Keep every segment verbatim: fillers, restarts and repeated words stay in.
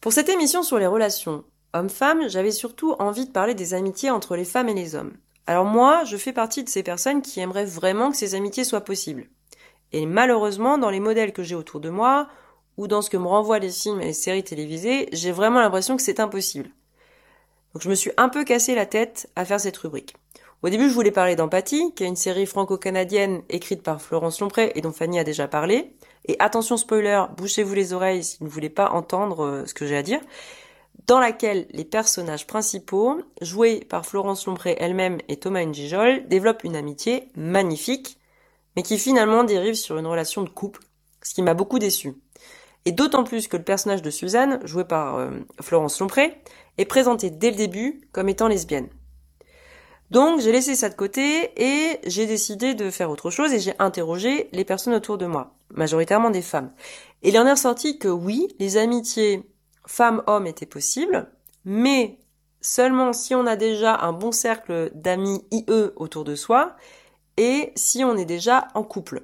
Pour cette émission sur les relations hommes-femmes, j'avais surtout envie de parler des amitiés entre les femmes et les hommes. Alors moi, je fais partie de ces personnes qui aimeraient vraiment que ces amitiés soient possibles. Et malheureusement, dans les modèles que j'ai autour de moi, ou dans ce que me renvoient les films et les séries télévisées, j'ai vraiment l'impression que c'est impossible. Donc je me suis un peu cassé la tête à faire cette rubrique. Au début, je voulais parler d'Empathie, qui est une série franco-canadienne écrite par Florence Lompré et dont Fanny a déjà parlé. Et attention spoiler, bouchez-vous les oreilles si vous ne voulez pas entendre ce que j'ai à dire. Dans laquelle les personnages principaux, joués par Florence Lompré elle-même et Thomas N'Gijol, développent une amitié magnifique, mais qui finalement dérive sur une relation de couple, ce qui m'a beaucoup déçue. Et d'autant plus que le personnage de Suzanne, joué par euh, Florence Lompré, est présenté dès le début comme étant lesbienne. Donc j'ai laissé ça de côté et j'ai décidé de faire autre chose et j'ai interrogé les personnes autour de moi, majoritairement des femmes. Et il en est ressorti que oui, les amitiés femmes-hommes étaient possibles, mais seulement si on a déjà un bon cercle d'amis I E autour de soi et si on est déjà en couple.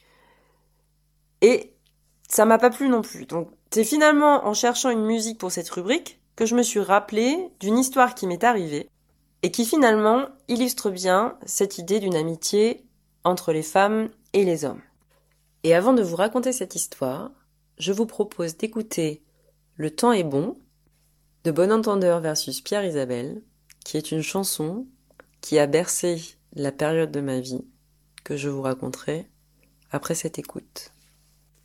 Et ça m'a pas plu non plus. Donc c'est finalement en cherchant une musique pour cette rubrique que je me suis rappelé d'une histoire qui m'est arrivée et qui finalement illustre bien cette idée d'une amitié entre les femmes et les hommes. Et avant de vous raconter cette histoire, je vous propose d'écouter Le temps est bon de Bon Entendeur versus Pierre Isabelle, qui est une chanson qui a bercé la période de ma vie que je vous raconterai après cette écoute.